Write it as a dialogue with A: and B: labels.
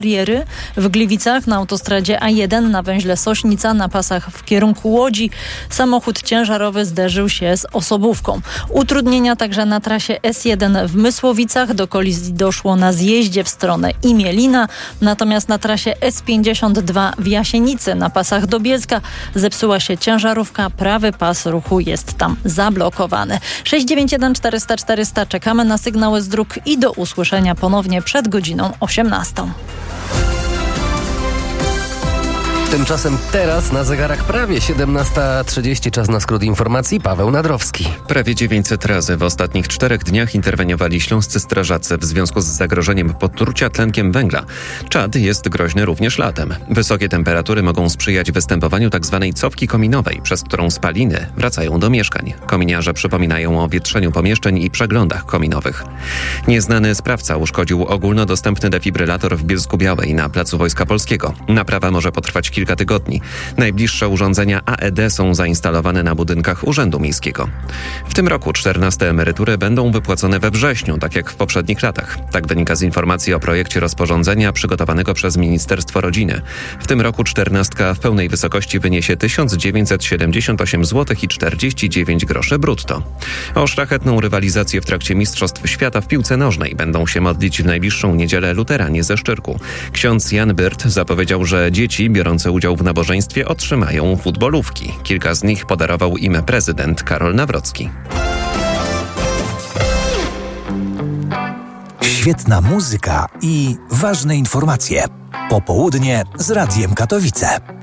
A: bariery w Gliwicach na autostradzie A1 na węźle Sośnica na pasach w kierunku Łodzi. Samochód ciężarowy zderzył się z osobówką. Utrudnienia także na trasie S1 w Mysłowicach. Do kolizji doszło na zjeździe w stronę Imielina. Natomiast na trasie S52 w Jasienicy na pasach do Bielska zepsuła się ciężarówka. Prawy pas ruchu jest tam zablokowany. 691 400 400. Czekamy na sygnały z dróg i do usłyszenia ponownie przed godziną 18.
B: Tymczasem teraz na zegarach prawie 17:30. Czas na skrót informacji. Paweł Nadrowski.
C: Prawie 900 razy w ostatnich 4 dniach interweniowali śląscy strażacy w związku z zagrożeniem potrucia tlenkiem węgla. Czad jest groźny również latem. Wysokie temperatury mogą sprzyjać występowaniu tzw. cofki kominowej, przez którą spaliny wracają do mieszkań. Kominiarze przypominają o wietrzeniu pomieszczeń i przeglądach kominowych. Nieznany sprawca uszkodził ogólnodostępny defibrylator w Bielsku-Białej na placu Wojska Polskiego. Naprawa może potrwać kilka tygodni. Najbliższe urządzenia AED są zainstalowane na budynkach Urzędu Miejskiego. W tym roku 14 emerytury będą wypłacone we wrześniu, tak jak w poprzednich latach. Tak wynika z informacji o projekcie rozporządzenia przygotowanego przez Ministerstwo Rodziny. W tym roku 14 w pełnej wysokości wyniesie 1978 zł i 49 groszy brutto. O szlachetną rywalizację w trakcie Mistrzostw Świata w piłce nożnej będą się modlić w najbliższą niedzielę luteranie ze Szczyrku. Ksiądz Jan Byrt zapowiedział, że dzieci biorące udział w nabożeństwie otrzymają futbolówki. Kilka z nich podarował im prezydent Karol Nawrocki.
D: Świetna muzyka i ważne informacje. Popołudnie z Radiem Katowice.